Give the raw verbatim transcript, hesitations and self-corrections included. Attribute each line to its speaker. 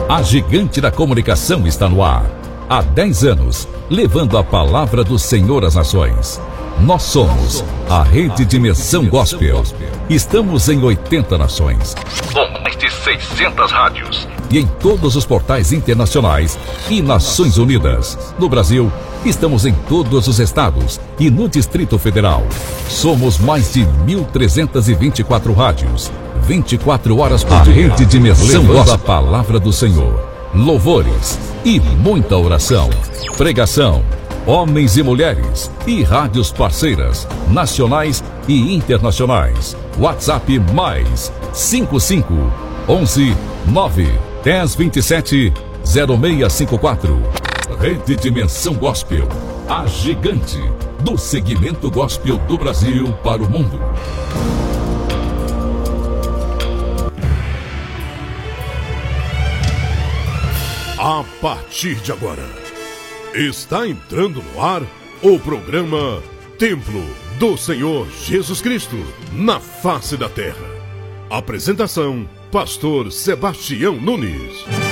Speaker 1: A gigante da comunicação está no ar. Há dez anos, levando a palavra do Senhor às nações. Nós somos a Rede Dimensão Gospel. Estamos em oitenta nações, com mais de seiscentas rádios, e em todos os portais internacionais e Nações Unidas. No Brasil, estamos em todos os estados e no Distrito Federal. Somos mais de mil trezentas e vinte e quatro rádios, vinte e quatro horas por dia. A Rede Dimensão Gospel, a palavra do Senhor, louvores e muita oração, pregação, homens e mulheres e rádios parceiras, nacionais e internacionais. WhatsApp mais cinco cinco, onze, nove, dez, vinte e sete, zero seis cinco quatro. Rede Dimensão Gospel, a gigante do segmento gospel do Brasil para o mundo.
Speaker 2: A partir de agora, está entrando no ar o programa Templo do Senhor Jesus Cristo, na face da terra. Apresentação, Pastor Sebastião Nunes.